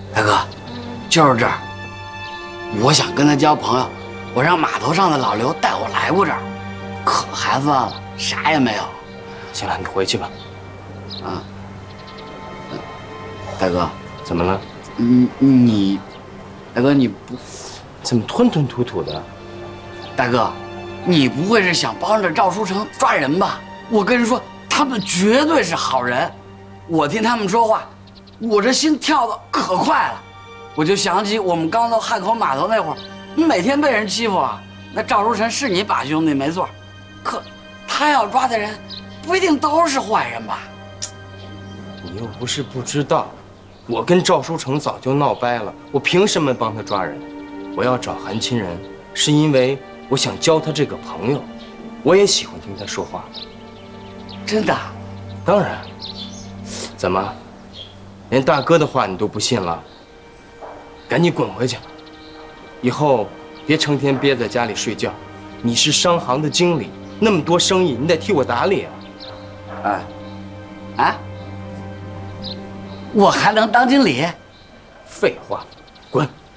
大哥，就是这儿。我想跟他交朋友，我让码头上的老刘带我来过这儿，可寒酸了，啥也没有。 行了，你回去吧。 啊，大哥， 怎么了？ 大哥你不， 怎么吞吞吐吐的？ 大哥，你不会是想帮着赵书成抓人吧？我跟你说，他们绝对是好人。我听他们说话，我这心跳得可快了。我就想起我们刚到汉口码头那会儿，你每天被人欺负啊。那赵书成是你把兄弟没错，可他要抓的人，不一定都是坏人吧？ 你又不是不知道，我跟赵书成早就闹掰了，我凭什么帮他抓人？我要找韩亲人，是因为我想交他这个朋友，我也喜欢听他说话。 真的？ 当然。怎么，连大哥的话你都不信了？赶紧滚回去！以后别成天憋在家里睡觉。你是商行的经理，那么多生意你得替我打理啊！ 我还能当经理？ 废话，滚！